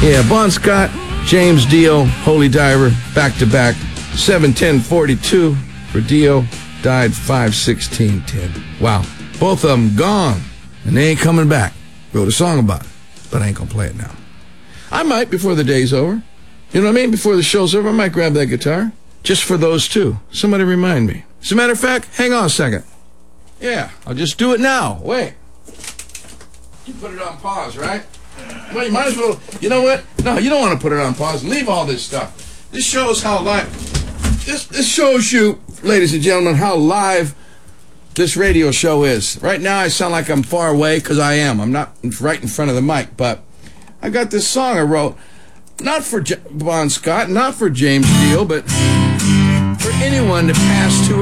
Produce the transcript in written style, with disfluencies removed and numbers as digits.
Yeah, Bon Scott, James Dio, Holy Diver, back-to-back, 7/10/42 for Dio, died 5/16/10. Wow, both of them gone, and they ain't coming back. Wrote a song about it, but I ain't gonna play it now. I might before the day's over. You know what I mean? Before the show's over, I might grab that guitar, just for those two. Somebody remind me. As a matter of fact, hang on a second. Yeah, I'll just do it now. Wait. You put it on pause, right? Well, you might as well. You know what? No, you don't want to put it on pause. Leave all this stuff. This shows how live. This shows you, ladies and gentlemen, how live this radio show is. Right now, I sound like I'm far away because I am. I'm not right in front of the mic, but I got this song I wrote, not for Bon Scott, not for James Dio, but for anyone that passed to